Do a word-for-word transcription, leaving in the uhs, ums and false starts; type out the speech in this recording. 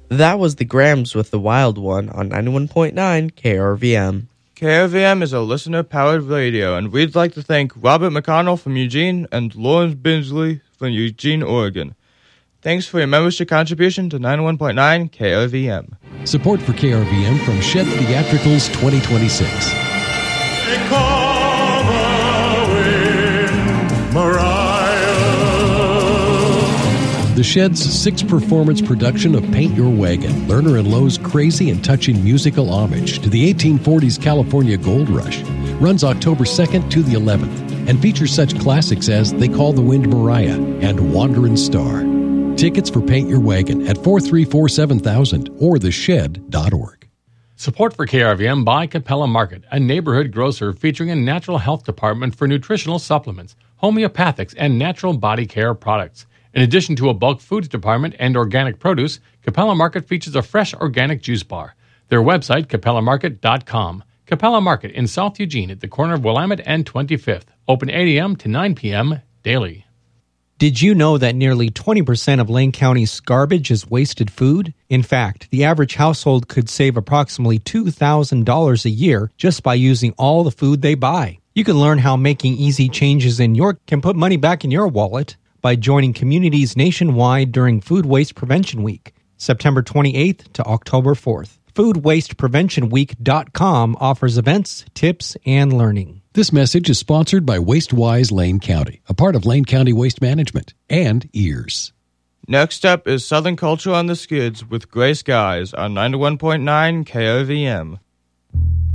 That was the Grams with the Wild One on ninety-one point nine K R V M. K R V M is a listener-powered radio, and we'd like to thank Robert McConnell from Eugene and Lawrence Binsley from Eugene, Oregon. Thanks for your membership contribution to ninety-one point nine K R V M. Support for K R V M from Shed Theatricals twenty twenty-six. They come away, Mariah. The Shed's six-performance production of Paint Your Wagon, Lerner and Lowe's crazy and touching musical homage to the eighteen forties California Gold Rush, runs October second to the eleventh and features such classics as They Call the Wind Mariah and Wanderin' Star. Tickets for Paint Your Wagon at four three four seven thousand or the shed dot org. Support for K R V M by Capella Market, a neighborhood grocer featuring a natural health department for nutritional supplements, homeopathics, and natural body care products. In addition to a bulk foods department and organic produce, Capella Market features a fresh organic juice bar. Their website, capella market dot com. Capella Market in South Eugene at the corner of Willamette and twenty-fifth. Open eight a.m. to nine p.m. daily. Did you know that nearly twenty percent of Lane County's garbage is wasted food? In fact, the average household could save approximately two thousand dollars a year just by using all the food they buy. You can learn how making easy changes in your can put money back in your wallet by joining communities nationwide during Food Waste Prevention Week, September twenty-eighth to October fourth. food waste prevention week dot com offers events, tips, and learning. This message is sponsored by WasteWise Lane County, a part of Lane County Waste Management, and Ears. Next up is Southern Culture on the Skids with Gray Skies on ninety-one point nine K R V M.